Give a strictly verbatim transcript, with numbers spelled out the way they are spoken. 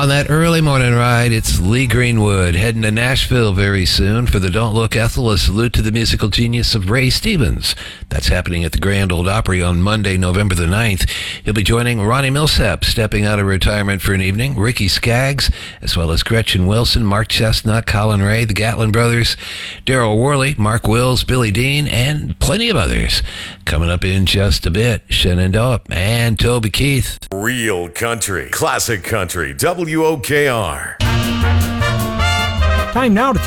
On that early morning ride, it's Lee Greenwood heading to Nashville very soon for the Don't Look Ethel, a salute to the musical genius of Ray Stevens. That's happening at the Grand Ole Opry on Monday, November the ninth. He'll be joining Ronnie Millsap, stepping out of retirement for an evening, Ricky Skaggs, as well as Gretchen Wilson, Mark Chestnut, Colin Ray, the Gatlin Brothers, Daryl Worley, Mark Wills, Billy Dean, and plenty of others. Coming up in just a bit, Shenandoah and Toby Keith. Real country, classic country, W O K R. Time now to